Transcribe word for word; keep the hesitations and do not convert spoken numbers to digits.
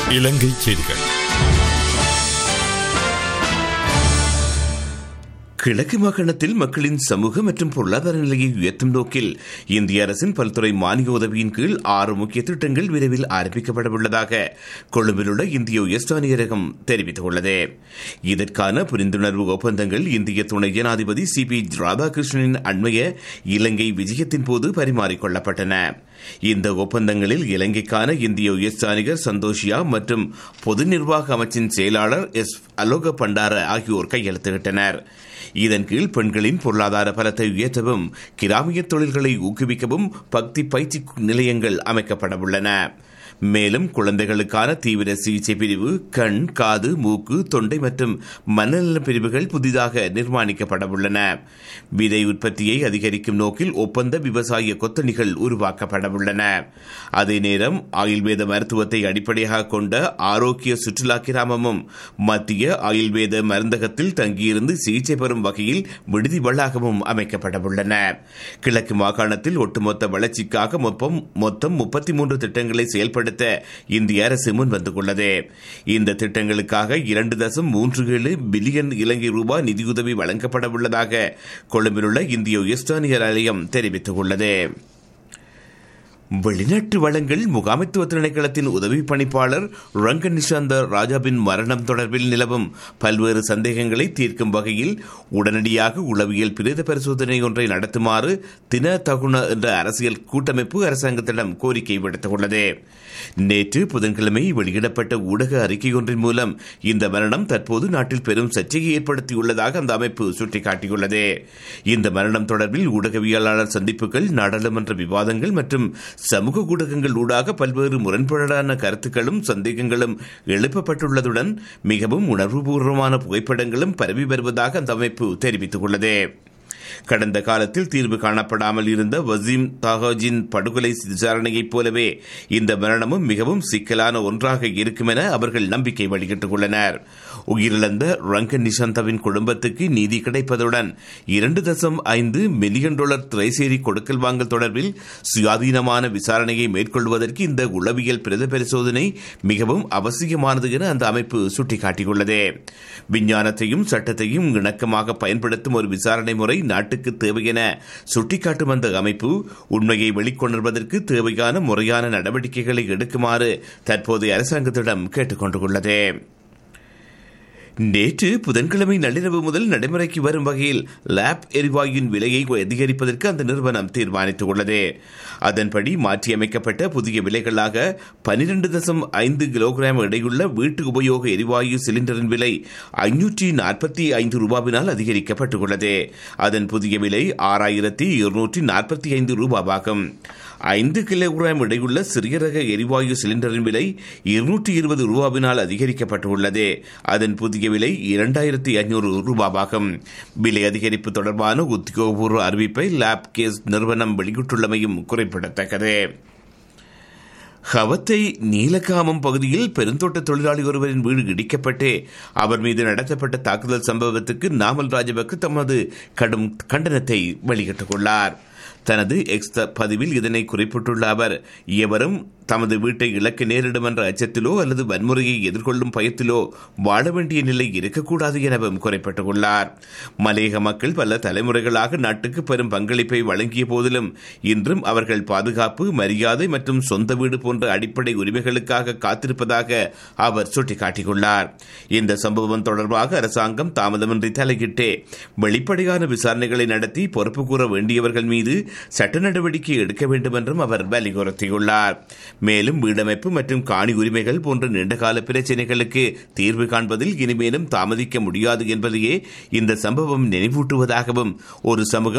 இலங்கை செய்திகள். கிழக்கு மாகாணத்தில் மக்களின் சமூக மற்றும் பொருளாதார நிலையை உயர்த்தும் நோக்கில் இந்திய அரசின் பல்துறை மானிய உதவியின் கீழ் ஆறு முக்கிய திட்டங்கள் விரைவில் ஆரம்பிக்கப்பட உள்ளதாக கொழும்பில் உள்ள இந்திய உயர்ஸ்தானியரகம் தெரிவித்துள்ளது. இதற்கான புரிந்துணர்வு ஒப்பந்தங்கள் இந்திய துணை ஜனாதிபதி சி பி ராதாகிருஷ்ணனின் அண்மைய இலங்கை விஜயத்தின் போது பரிமாறிக்கொள்ளப்பட்டன. இந்த ஒப்பந்தங்களில் இலங்கைக்கான இந்திய உயர்ஸ்தானிகர் சந்தோஷியா மற்றும் பொது நிர்வாக அமைச்சின் செயலாளர் எஸ் அலோக பண்டார ஆகியோர் கையெழுத்திட்டனர். இதன் கீழ் பெண்களின் பொருளாதார பலத்தை உயர்த்தவும் கிராமிய தொழில்களை ஊக்குவிக்கவும் பக்தி பயிற்சி நிலையங்கள் அமைக்கப்பட உள்ளன. மேலும் குழந்தைகளுக்கான தீவிர சிகிச்சை பிரிவு, கண், காது, மூக்கு, தொண்டை மற்றும் மனநல பிரிவுகள் புதிதாக நிர்மாணிக்கப்பட உள்ளன. விதை உற்பத்தியை அதிகரிக்கும் நோக்கில் ஒப்பந்த விவசாய கொத்தணிகள் உருவாக்கப்பட உள்ளன. அதே நேரம் ஆயுர்வேத மருத்துவத்தை அடிப்படையாக கொண்ட ஆரோக்கிய சுற்றுலா கிராமமும் மத்திய ஆயுர்வேத மருந்தகத்தில் தங்கியிருந்து சிகிச்சை பெறும் வகையில் விடுதி வளாகமும் அமைக்கப்பட உள்ளன. கிழக்கு மாகாணத்தில் ஒட்டுமொத்த வளர்ச்சிக்காக மொத்தம் முப்பத்தி மூன்று திட்டங்களை செயல்படுத்த இந்திய அரசு முன்வந்துள்ளது. இந்த திட்டங்களுக்காக இரண்டு தசம் மூன்று ஏழு பில்லியன் இலங்கை ரூபாய் நிதியுதவி வழங்கப்பட உள்ளதாக கொழும்பில் உள்ள இந்திய உயர்ஸ்தானியர் ஆலயம் தெரிவித்துள்ளது. வெளிநாட்டு வளங்கள் முகாமைத்துவ திணைக்களத்தின் உதவி பணிப்பாளர் ரங்க நிஷாந்த ராஜாவின் மரணம் தொடர்பில் நிலவும் பல்வேறு சந்தேகங்களை தீர்க்கும் வகையில் உடனடியாக உளவியல் பிரேத பரிசோதனை ஒன்றை நடத்துமாறு தின தகுண என்ற அரசியல் கூட்டமைப்பு அரசாங்கத்திடம் கோரிக்கை விடுத்துள்ளது. நேற்று புதன்கிழமை வெளியிடப்பட்ட ஊடக அறிக்கை ஒன்றின் மூலம் இந்த மரணம் தற்போது நாட்டில் பெரும் சர்ச்சையை ஏற்படுத்தியுள்ளதாக அந்த அமைப்பு சுட்டிக்காட்டியுள்ளது. இந்த மரணம் தொடர்பில் ஊடகவியலாளர் சந்திப்புகள், நாடாளுமன்ற விவாதங்கள் மற்றும் சமூக ஊடகங்கள் ஊடாக பல்வேறு முரண்பாடான கருத்துக்களும் சந்தேகங்களும் எழுப்பப்பட்டுள்ளதுடன் மிகவும் உணர்வுபூர்வமான புகைப்படங்களும் பரவி வருவதாக அந்த அமைப்பு தெரிவித்துள்ளது. கடந்த காலத்தில் தீர்வு காணப்படாமல் இருந்த வசீம் தாஹாஜின் படுகொலை விசாரணையைப் போலவே இந்த மரணமும் மிகவும் சிக்கலான ஒன்றாக இருக்கும் என அவர்கள் நம்பிக்கை வெளியிட்டுள்ளனர். உயிரிழந்த ரங்கன் நிஷாந்தவின் குடும்பத்துக்கு நீதி கிடைப்பதுடன் இரண்டு தசம் ஐந்து மில்லியன் டாலர் திரைசேரி கொடுக்கல் வாங்கல் தொடர்பில் சுயாதீனமான விசாரணையை மேற்கொள்வதற்கு இந்த உளவியல் பிரேத பரிசோதனை மிகவும் அவசியமானது என அந்த அமைப்பு சுட்டிக்காட்டியுள்ளது. விஞ்ஞானத்தையும் சட்டத்தையும் இணக்கமாக பயன்படுத்தும் ஒரு விசாரணை முறை நாட்டுக்கு தேவை என சுட்டிக்காட்டும் அந்த அமைப்பு உண்மையை வெளிக்கொணர்வதற்கு தேவையான முறையான நடவடிக்கைகளை எடுக்குமாறு தற்போதைய அரசாங்கத்திடம் கேட்டுக் கொண்டுள்ளது. நேற்று புதன்கிழமை நள்ளிரவு முதல் நடைமுறைக்கு வரும் வகையில் லேப் எரிவாயுவின் விலையை அதிகரிப்பதற்கு அந்த நிறுவனம் தீர்மானித்துள்ளது. அதன்படி மாற்றியமைக்கப்பட்ட புதிய விலைகளாக பனிரெண்டு தசம் ஐந்து கிலோகிராம் எடையுள்ள வீட்டு உபயோக எரிவாயு சிலிண்டரின் விலை ஐநூற்றி நாற்பத்தி ஐந்து ரூபாவினால் அதிகரிக்கப்பட்டுள்ளது. அதன் புதிய விலை ஆறாயிரத்தி இருநூற்றி நாற்பத்தி ஐந்து ரூபாவாகும். ஐந்து கிலோகிராம் எடையுள்ள சிறிய ரக எரிவாயு சிலிண்டரின் விலை இருநூற்றி இருபது ரூபாவினால் அதிகரிக்கப்பட்டுள்ளது. அதன் புதிய விலை இரண்டாயிரத்தி ஐநூறு ரூபாவாகும். விலை அதிகரிப்பு தொடர்பான உத்தியோகபூர்வ அறிவிப்பை லேப் கேஸ் நிறுவனம் வெளியிட்டுள்ளமையும் குறிப்பிடத்தக்கது. ஹவத்தை நீலகாமம் பகுதியில் பெருந்தோட்ட தொழிலாளி ஒருவரின் வீடு இடிக்கப்பட்டு அவர் மீது நடத்தப்பட்ட தாக்குதல் சம்பவத்துக்கு நாமல் ராஜபக்ச தமது கடும் கண்டனத்தை வெளியிட்டுள்ளார். தனது எக்ஸ் பதிவில் இதனை குறிப்பிட்டுள்ள அவர், எவரும் தமது வீட்டை இழக்க நேரிடும் என்ற அச்சத்திலோ அல்லது வன்முறையை எதிர்கொள்ளும் பயத்திலோ வாழ வேண்டிய நிலை இருக்கக்கூடாது எனவும் குறிப்பிட்டுள்ளார். மலையக மக்கள் பல தலைமுறைகளாக நாட்டுக்கு பெரும் பங்களிப்பை வழங்கிய போதிலும் இன்றும் அவர்கள் பாதுகாப்பு, மரியாதை மற்றும் சொந்த வீடு போன்ற அடிப்படை உரிமைகளுக்காக காத்திருப்பதாக அவர் சுட்டிக்காட்டியுள்ளார். இந்த சம்பவம் தொடர்பாக அரசாங்கம் தாமதமின்றி தலையிட்டு வெளிப்படையான விசாரணைகளை நடத்தி பொறுப்பு கூற வேண்டியவர்கள் மீது சட்ட நடவடிக்கை எடுக்க வேண்டும் என்றும் அவர் வலியுறுத்தியுள்ளார். மேலும் வீடமைப்பு மற்றும் காணி உரிமைகள் போன்ற நீண்டகால பிரச்சினைகளுக்கு தீர்வு காண்பதில் இனிமேலும் தாமதிக்க முடியாது என்பதையே இந்த சம்பவம் நினைவூட்டுவதாகவும், ஒரு சமூகம்